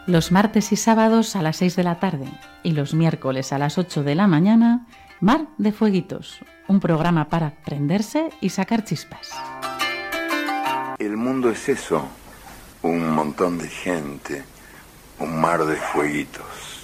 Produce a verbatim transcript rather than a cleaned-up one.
Los martes y sábados a las seis de la tarde y los miércoles a las ocho de la mañana, Mar de Fueguitos, un programa para prenderse y sacar chispas. El mundo es eso, un montón de gente, un mar de fueguitos.